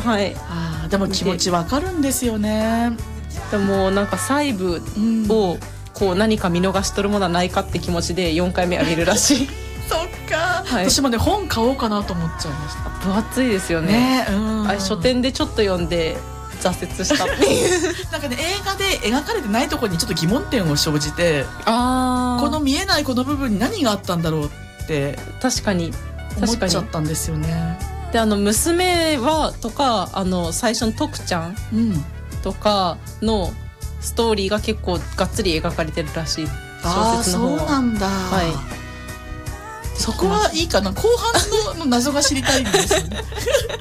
はい、 でも気持ちわかるんですよね。 でもなんか細部をこう何か見逃しとるものはないかって気持ちで4回目は見るらしいそっか、はい、私もね本買おうかなと思っちゃいました。 分厚いですよ ね、あれ書店でちょっと読んで挫折したっていうなんかね、映画で描かれてないところにちょっと疑問点を生じて、この見えないこの部分に何があったんだろうって確かに思っちゃったんですよね。 で娘はとか最初の徳ちゃんとかのストーリーが結構がっつり描かれてるらしい、小説の方は。 そうなんだ、はい、そこはいいかな。後半の謎が知りたいんですよね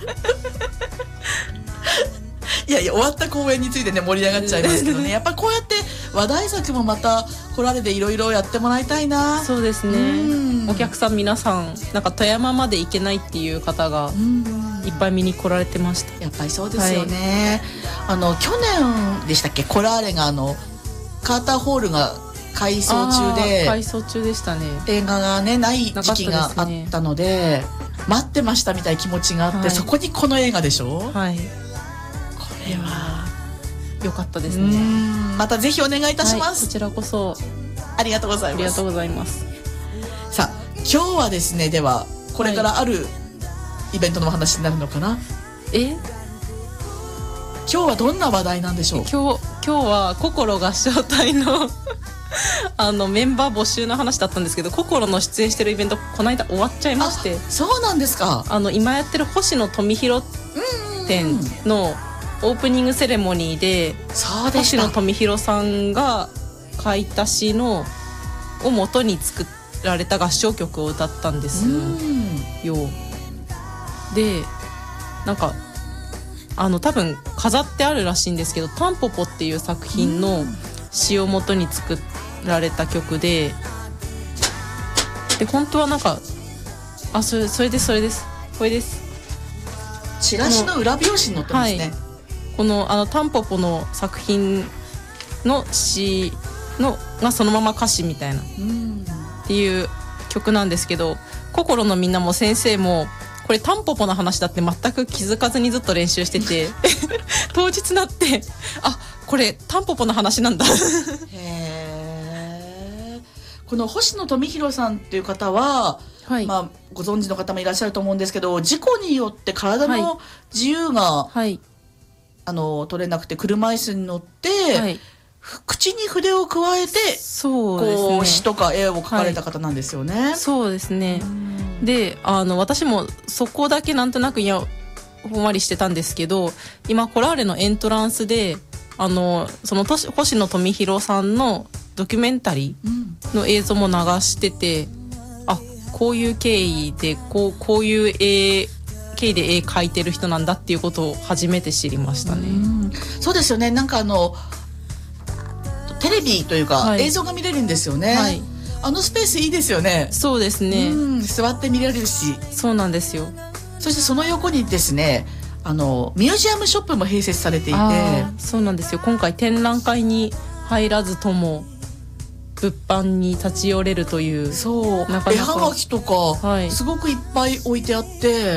いやいや、終わった公演についてね盛り上がっちゃいますけどねやっぱこうやって話題作もまた来られていろいろやってもらいたいな。 そうですね、お客さん皆さんなんか富山まで行けないっていう方がいっぱい見に来られてました。 やっぱりそうですよね、去年でしたっけ、コラーレがカーターホールが改装中で、 改装中でしたね。 映画がねない時期があったので、待ってましたみたいな気持ちがあって、そこにこの映画でしょ。はい、これは良かったですね。 またぜひお願いいたします。 こちらこそありがとうございます。 ありがとうございます。 さあ今日はですね、ではこれからあるイベントのお話になるのかな。今日はどんな話題なんでしょう。 今日は心合唱隊のメンバー募集の話だったんですけど、心の出演してるイベントこの間終わっちゃいまして。 そうなんですか。 今やってる星野富弘展のオープニングセレモニーで、星野富弘さんが書いた詩を元に作られた合唱曲を歌ったんですよ。でなんか多分飾ってあるらしいんですけど、タンポポっていう作品の詩を元に作られた曲で、本当はなんかそれですこれです。 チラシの裏表紙に載ってますね。 このタンポポの作品の詩がそのまま歌詞みたいなっていう曲なんですけど、心のみんなも先生もこれタンポポの話だって全く気づかずにずっと練習してて当日になってこれタンポポの話なんだへー。この星野富弘さんっていう方は、ご存知の方もいらっしゃると思うんですけど、事故によって体の自由が、取れなくて車椅子に乗って、口に筆を加えてこう詩とか絵を描かれた方なんですよね。 そうですね。で私もそこだけなんとなくほんわりしてたんですけど、今コラーレのエントランスでその星野富弘さんのドキュメンタリーの映像も流してて、こういう経緯でこういう経緯で絵描いてる人なんだっていうことを初めて知りましたね。 そうですよね。なんかテレビというか、映像が見れるんですよね。スペースいいですよね。 そうですね。 座って見れるし。 そうなんですよ。 そしてその横にですね、ミュージアムショップも併設されていて。 そうなんですよ。今回展覧会に入らずとも物販に立ち寄れるという。 そう、絵はがきとか、すごくいっぱい置いてあって。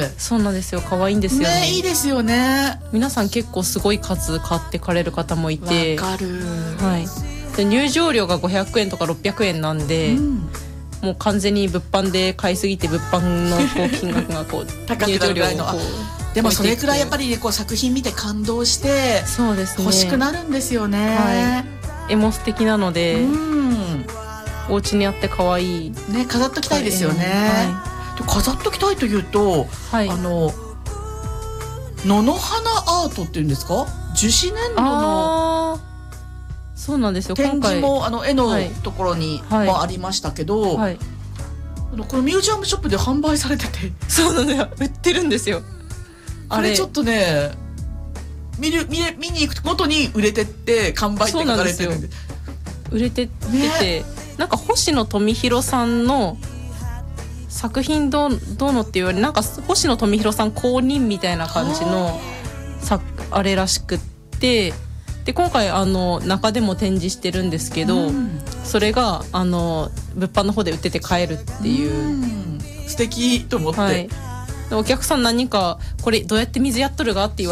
そうなんですよ。可愛いんですよね。 いいですよね。 皆さん結構すごい数買ってかれる方もいて。 わかる。 で入場料が500円とか600円なんで、もう完全に物販で買いすぎて物販の金額が高くなるぐらいの。でもそれくらいやっぱり作品見て感動して欲しくなるんですよね。 絵も素敵なので、お家にあって可愛いね。飾っときたいですよね。飾っときたいというと、野の花アートっていうんですか、樹脂粘土のそうなんですよ。 展示も絵のところにもありましたけど、このミュージアムショップで販売されてて。 そうなんだよ。売ってるんですよ。 あれちょっとね、見に行くごとに売れてって完売って書かれてるんで。 売れてってて、なんか星野富弘さんの作品どうのっていうより、なんか星野富弘さん公認みたいな感じのあれらしくって、で今回中でも展示してるんですけど、それが物販の方で売ってて買えるっていう。 素敵と思って、 お客さん何かこれどうやって水やっとるがって言われて